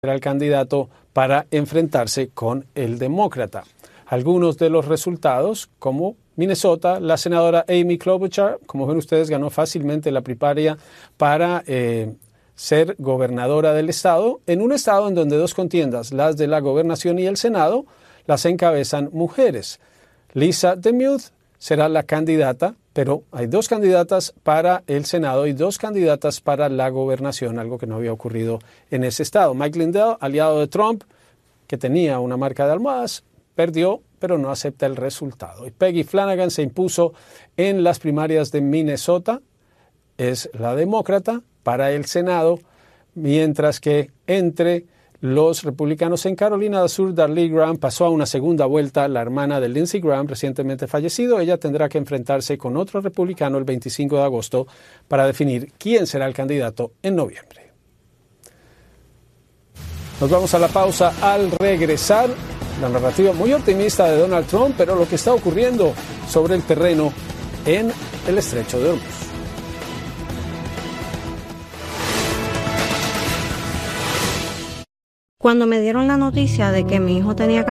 será el candidato para enfrentarse con el demócrata. Algunos de los resultados, como Minnesota, la senadora Amy Klobuchar, como ven ustedes, ganó fácilmente la primaria para ser gobernadora del estado, en un estado en donde dos contiendas, las de la gobernación y el Senado, las encabezan mujeres. Lisa DeMuth será la candidata, pero hay dos candidatas para el Senado y dos candidatas para la gobernación, algo que no había ocurrido en ese estado. Mike Lindell, aliado de Trump, que tenía una marca de almohadas, perdió, pero no acepta el resultado. Y Peggy Flanagan se impuso en las primarias de Minnesota, es la demócrata para el Senado, mientras que entre los republicanos en Carolina del Sur, Darlie Graham pasó a una segunda vuelta, la hermana de Lindsey Graham, recientemente fallecido. Ella tendrá que enfrentarse con otro republicano el 25 de agosto para definir quién será el candidato en noviembre. Nos vamos a la pausa. Al regresar, la narrativa muy optimista de Donald Trump, pero lo que está ocurriendo sobre el terreno en el Estrecho de Hormuz. Cuando me dieron la noticia de que mi hijo tenía